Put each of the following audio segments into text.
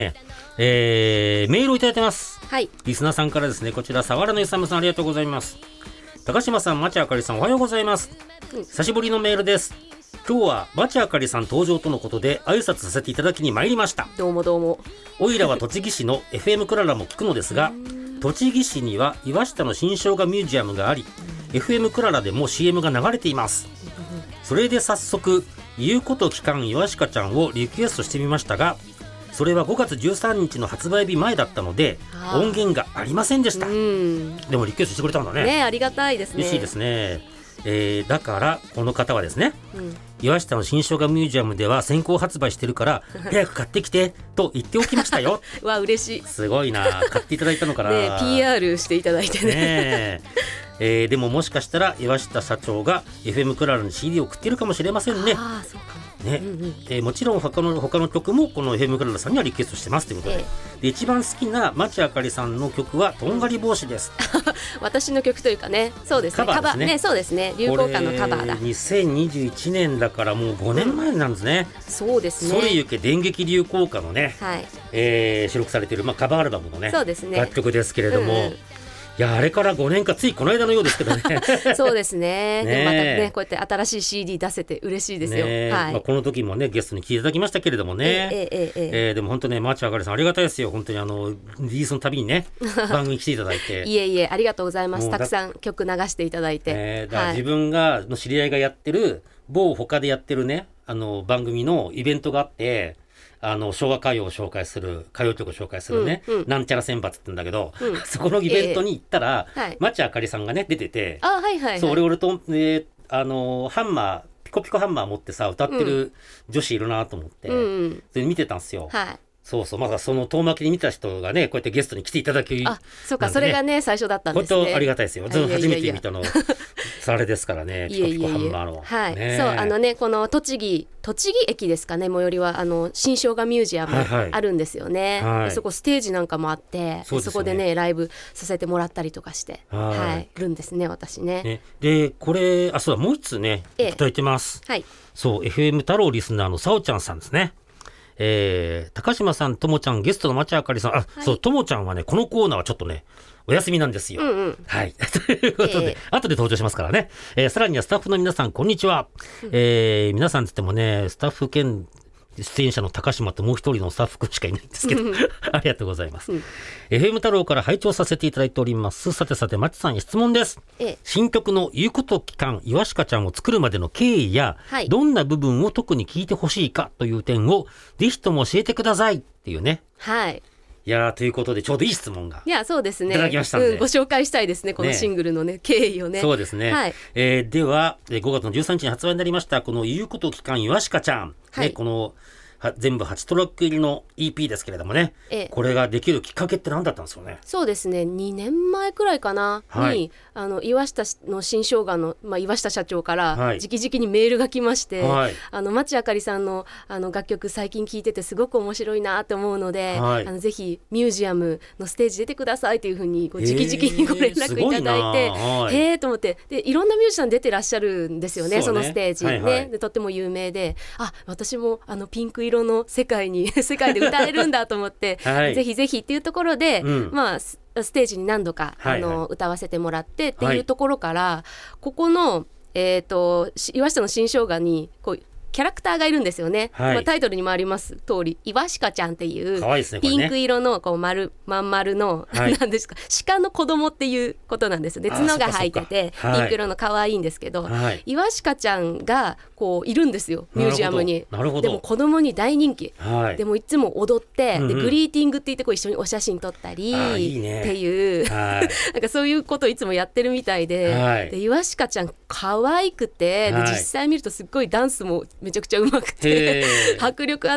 メールをいただいてます。 はい。 リスナーさんからですね、こちら、沢原のゆさむさん、ありがとうございます。高島さん、町あかりさん、おはようございます。久しぶりのメールです。今日は町あかりさん登場とのことで挨拶させていただきに参りました。 どうもどうも。 おいらは栃木市の FM クララも聞くのですが、栃木市には岩下の新生姜ミュージアムがあり、FM クララでも CM が流れています。それで早速言うこと聞かん岩鹿ちゃんをリクエストしてみましたが、それは5月13日の発売日前だったので音源がありませんでした。でもリクエストしてくれたんだね。 ね、ありがたいですね。 嬉しいですね。だからこの方はですね、岩下の新生姜ミュージアムでは先行発売してるから早く買ってきてと言っておきましたよ。 わ、嬉しい。 すごいな、買っていただいたのかな。 ね、PR していただいてね。 でももしかしたら岩下社長が FM クララに CD を送っているかもしれませんね。 ああ、そうかもね。もちろん他の曲もこの FM クララさんにはリクエストしてますということで、で一番好きな町あかりさんの曲はとんがり帽子です。 私の曲というかね、そうですね、 カバーですね。 そうですね、流行歌のカバーだ。 2021年だからもう5年前なんですね。 そうですね。 それゆけ電撃流行歌のね、収録されている、カバーアルバムのね、 そうですね、 楽曲ですけれども、いや、あれから5年か、ついこの間のようですけどね。 そうですね。でもまたね、こうやって新しい CD 出せて嬉しいですよ。 この時もねゲストに来ていただきましたけれどもね。でも本当ね、町あかりさんありがたいですよ。本当にリリースのたびにね番組に来ていただいていえいえ、ありがとうございます。たくさん曲流していただいて、 自分がの知り合いがやってる某他でやってるね番組のイベントがあって、昭和歌謡を紹介する歌謡曲を紹介するね、なんちゃら選抜って言うんだけど、そこのイベントに行ったら、町あかりさんがね出てて、そう、俺と、ハンマーピコピコハンマー持ってさ歌ってる女子いるなと思って、それ見てたんですよ。そうそう、まだその遠巻きに見た人がねこうやってゲストに来ていただき、 そうか、それがね最初だったんですね。 本当ありがたいですよ。初めて見たのあれですからね、ピコピコハンマーの。 そうこの栃木駅ですかね、最寄りは新生姜ミュージアムあるんですよね。そこステージなんかもあって、そこでねライブさせてもらったりとかしてるんですね、私ね。 でこれそうだ、もう一つねいただいてます。そう、 FM 太郎リスナーのさおちゃんさんですね。高島さん、ともちゃん、ゲストの町あかりさん、そう、ともちゃんはねこのコーナーはちょっとねお休みなんですよ。はい。ということで、後で登場しますからね。さらにはスタッフの皆さん、こんにちは。皆さんつってもね、スタッフ兼出演者の高島ともう一人のスタッフ君しかいないんですけど、ありがとうございます。FM 太郎から拝聴させていただいております。さてさて、町さんに質問です。新曲の言うこと聞かん岩鹿ちゃんを作るまでの経緯や、どんな部分を特に聞いてほしいかという点をぜひとも教えてくださいっていうね。いやということでちょうどいい質問がいただきましたので、 ご紹介したいですね、このシングルのね経緯をね。 そうですね。では5月の13日に発売になりましたこの言うこと聞かん岩鹿ちゃん、この全部8トラック入りの EP ですけれどもね、これができるきっかけって何だったんですよね。 そうですね、2年前くらいかな、に岩下の新生姜の、岩下社長から直々にメールが来まして、町あかりさんの楽曲最近聴いててすごく面白いなって思うので、ぜひミュージアムのステージ出てくださいというふうに直々にご連絡いただいて、と思って、でいろんなミュージシャン出てらっしゃるんですよね、そのステージね。でとっても有名で、私もピンク色の世界で歌えるんだと思って、ぜひぜひっていうところで、ステージに何度か歌わせてもらってっていうところから、ここの、岩下の新生姜にこうキャラクターがいるんですよね。タイトルにもあります通り、岩鹿ちゃんっていうピンク色のこうまん丸の、なんですか、鹿の子供っていうことなんですよね。角が生えててピンク色の可愛いんですけど、岩鹿ちゃんがこういるんですよ、ミュージアムに。でも子供に大人気、でもいつも踊って、でグリーティングって言ってこう一緒にお写真撮ったりっていうなんかそういうことをいつもやってるみたいで、で岩鹿ちゃん可愛くて、で実際見るとすっごいダンスもめちゃくちゃうまくて迫力あって、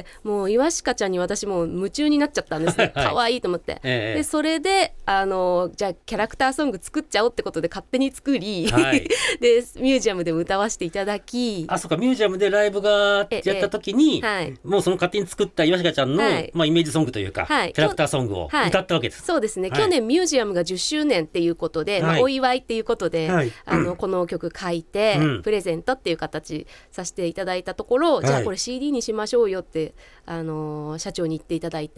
もう岩鹿ちゃんに私もう夢中になっちゃったんですね。可愛いと思って、でそれでじゃあキャラクターソング作っちゃおうってことで勝手に作り、でミュージアムでも歌わせていただき、 そうか、ミュージアムでライブがやった時に、もうその勝手に作った岩鹿ちゃんの、イメージソングというか、キャラクターソングを歌ったわけです。 そうですね、去年ミュージアムが10周年っていうことで、お祝いっていうことで、この曲書いて、プレゼントっていう形させていただいたところ、じゃあこれ CD にしましょうよって社長に言っていただいて、